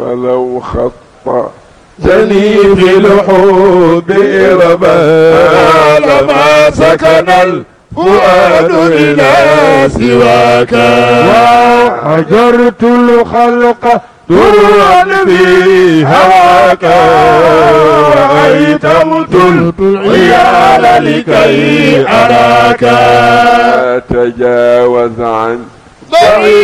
فلو خط جني في الحب إربا لما سكن الفؤاد إلى سواك وحجرت الخلق طوعا في هواك وأيتمت العيال لكي أراك تجاوز عن